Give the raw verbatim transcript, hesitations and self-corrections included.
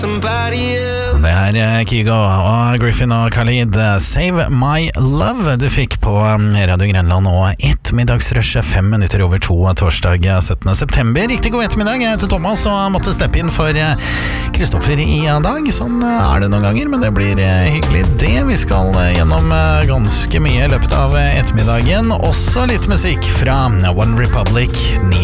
Det her er Kygo og Griffin og Khalid, Save My Love. Du fikk på Radio Grenland og ettermiddagsrushet fem minutter over to torsdag syttende september. Riktig god ettermiddag, jeg heter Thomas og måtte steppe inn for Kristoffer i dag. Sånn er det noen ganger, men det blir hyggelig det. Vi skal gjennom ganske mye i løpet av ettermiddagen. Også litt musikk fra One Republic.